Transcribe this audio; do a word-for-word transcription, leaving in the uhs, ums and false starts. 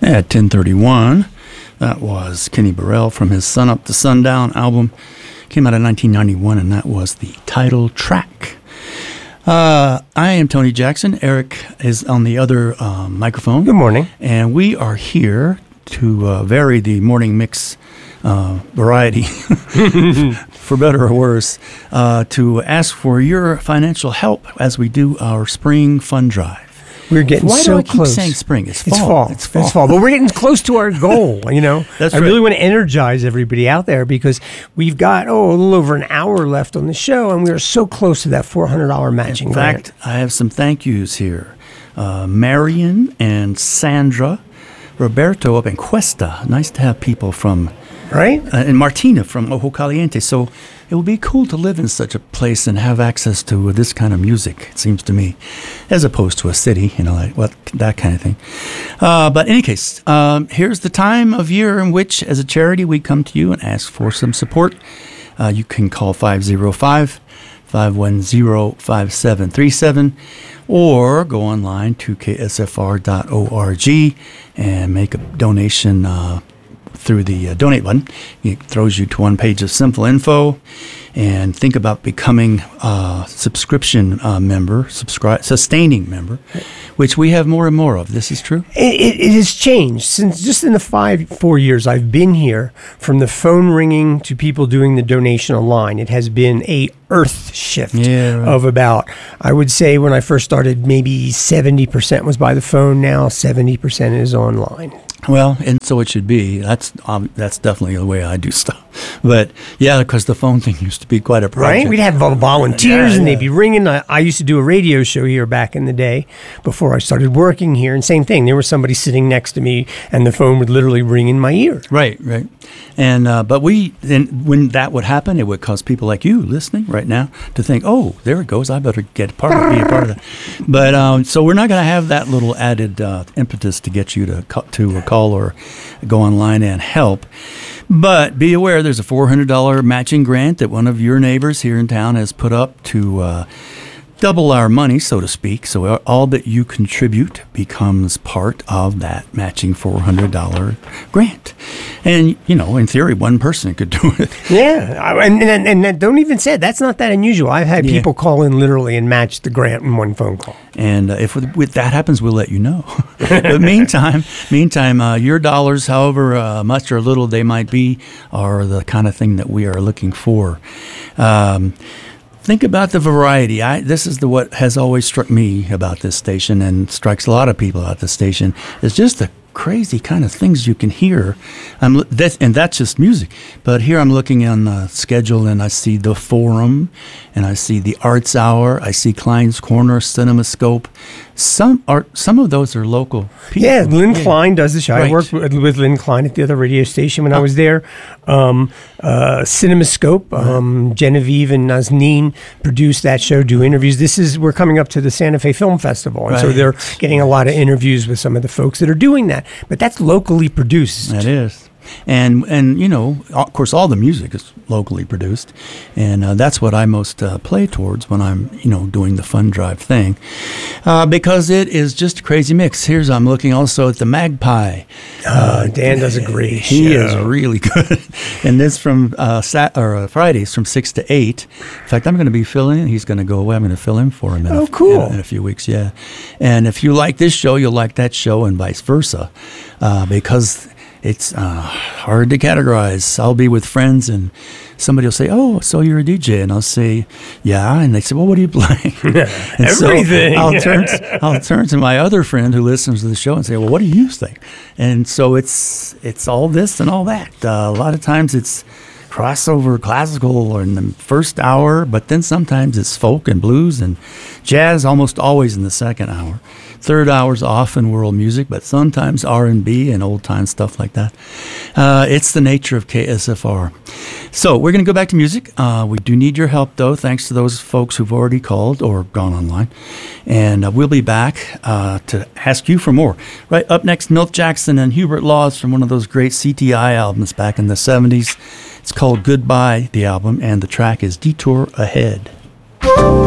At ten thirty-one, that was Kenny Burrell from his Sun Up to Sundown album. Came out in nineteen ninety-one, and that was the title track. Uh, I am Tony Jackson. Eric is on the other uh, microphone. Good morning. And we are here to uh, vary the morning mix uh, variety, for better or worse, uh, to ask for your financial help as we do our spring fund drive. We're getting Why so do I keep close. saying spring? It's fall. It's fall. It's fall. It's fall. But we're getting close to our goal, you know. That's I right. really want to energize everybody out there because we've got, oh, a little over an hour left on the show, and we are so close to that four hundred dollars matching In grant. fact, I have some thank yous here. Uh, Marion and Sandra, Roberto up in Cuesta. Nice to have people from, Right? uh, and Martina from Ojo Caliente. So it would be cool to live in such a place and have access to this kind of music, it seems to me, as opposed to a city, you know, like what that kind of thing. Uh, but in any case, um, here's the time of year in which, as a charity, we come to you and ask for some support. Uh, you can call five oh five, five one zero, five seven three seven or go online to k s f r dot org and make a donation uh, through the uh, donate button. It throws you to one page of simple info, and think about becoming a subscription uh, member, subscribe, sustaining member, which we have more and more of. This is true. It, it, it has changed since just in the five, four years I've been here, from the phone ringing to people doing the donation online. It has been a earth shift Yeah, right. of about, I would say when I first started, maybe seventy percent was by the phone. Now seventy percent is online. Well, and so it should be. That's um, that's definitely the way I do stuff. But yeah, because the phone thing used to be quite a project. Right? We'd have vol- volunteers Yeah, and yeah. they'd be ringing. I, I used to do a radio show here back in the day before I started working here. And same thing. There was somebody sitting next to me and the phone would literally ring in my ear. Right, right. And uh, but we then when that would happen, it would cause people like you listening right now to think, oh, there it goes. I better get part of be a part of that. But um, so we're not going to have that little added uh, impetus to get you to ca- to a call or go online and help. But be aware, there's a four hundred dollars matching grant that one of your neighbors here in town has put up to uh, double our money, so to speak. So all that you contribute becomes part of that matching four hundred dollars grant. And, you know, in theory, one person could do it. Yeah. I- And, and, and, and don't even say it. That's not that unusual. I've had Yeah. people call in literally and match the grant in one phone call. And uh, if with, with that happens, we'll let you know. But meantime, meantime, uh, your dollars, however uh, much or little they might be, are the kind of thing that we are looking for. Um, think about the variety. I, this is the what has always struck me about this station, and strikes a lot of people at the station, is just the crazy kind of things you can hear. I'm l- that, and that's just music. But here I'm looking on the schedule, and I see the Forum, and I see the Arts Hour. I see Klein's Corner, CinemaScope. Some are some of those are local people. Yeah, Lynn Klein does the show. Right. I worked with, with Lynn Klein at the other radio station when I was there. Um, uh, CinemaScope, um, Genevieve and Nazneen produced that show, do interviews. This is, we're coming up to the Santa Fe Film Festival, and so Right. they're getting a lot of interviews with some of the folks that are doing that. But that's locally produced. That is. And, and you know, of course, all the music is locally produced. And uh, that's what I most uh, play towards when I'm, you know, doing the fund drive thing. Uh, because it is just a crazy mix. Here's, I'm looking also at the Magpie. Uh, Dan does a great He show. is really good. And this from uh, Sat- or, uh, Fridays from six to eight. In fact, I'm going to be filling in. He's going to go away. I'm going to fill in for him in, Oh, a, cool. in, in a few weeks. Yeah. And if you like this show, you'll like that show, and vice versa. Uh, because it's uh, hard to categorize. I'll be with friends and somebody will say, oh, so you're a D J. And I'll say, yeah. And they say, well, what do you play? And so Everything. I'll turn, to, I'll turn to my other friend who listens to the show and say, well, what do you think? And so it's it's all this and all that. Uh, a lot of times it's crossover classical in the first hour, but then sometimes it's folk and blues and jazz, almost always in the second hour. Third hour is often world music, but sometimes R and B and old-time stuff like that. Uh, it's the nature of K S F R. So we're going to go back to music. Uh, we do need your help, though, thanks to those folks who've already called or gone online. And uh, we'll be back uh, to ask you for more. Right up next, Milt Jackson and Hubert Laws from one of those great C T I albums back in the seventies. It's called Goodbye, the album, and the track is Detour Ahead.